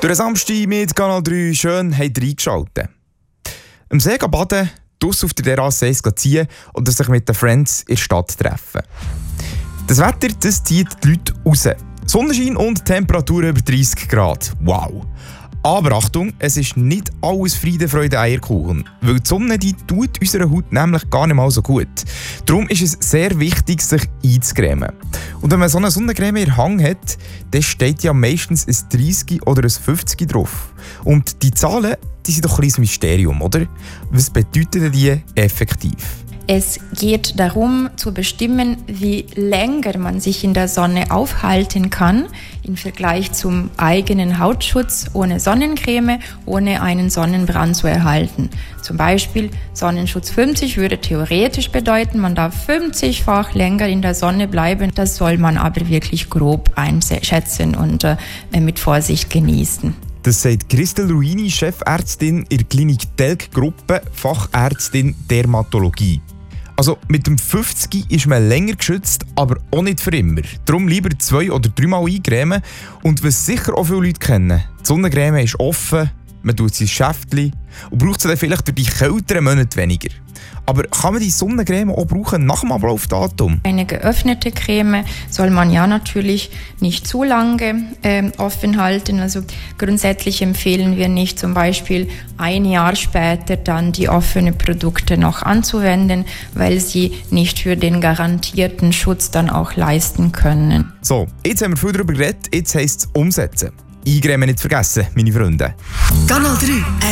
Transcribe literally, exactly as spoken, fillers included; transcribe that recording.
Durch Samstag mit Kanal drei schön habt ihr eingeschaltet. Am See baden, draussen auf der Terrasse eins ziehen oder sich mit den Friends in der Stadt treffen. Das Wetter, das zieht die Leute raus. Sonnenschein und Temperatur über dreißig Grad. Wow! Aber Achtung, es ist nicht alles Friede, Freude, Eierkuchen. Weil die Sonne die tut unserer Haut nämlich gar nicht mal so gut. Darum ist es sehr wichtig, sich einzucremen. Und wenn man so eine Sonnencreme in der Hand hat, dann steht ja meistens ein dreißig oder ein fünfzig drauf. Und die Zahlen, die sind doch ein kleines Mysterium, oder? Was bedeuten die effektiv? Es geht darum, zu bestimmen, wie länger man sich in der Sonne aufhalten kann, im Vergleich zum eigenen Hautschutz ohne Sonnencreme, ohne einen Sonnenbrand zu erhalten. Zum Beispiel Sonnenschutz fünfzig würde theoretisch bedeuten, man darf fünfzigfach länger in der Sonne bleiben. Das soll man aber wirklich grob einschätzen und äh, mit Vorsicht genießen. Das sagt Christel Ruini, Chefärztin in der Klinik Telk-Gruppe, Fachärztin Dermatologie. Also mit dem fünfzig ist man länger geschützt, aber auch nicht für immer. Darum lieber zwei- oder dreimal eincremen. Und was sicher auch viele Leute kennen, die Sonnencreme ist offen, man tut sie ins Schäftchen und braucht sie dann vielleicht durch die kälteren Monate weniger. Aber kann man die Sonnencreme auch brauchen nach dem Ablaufdatum? Eine geöffnete Creme soll man ja natürlich nicht zu lange äh, offen halten. Also grundsätzlich empfehlen wir nicht, zum Beispiel ein Jahr später dann die offenen Produkte noch anzuwenden, weil sie nicht für den garantierten Schutz dann auch leisten können. So, jetzt haben wir viel darüber geredet, jetzt heisst es umsetzen. Eincremen nicht vergessen, meine Freunde. Kanal drei.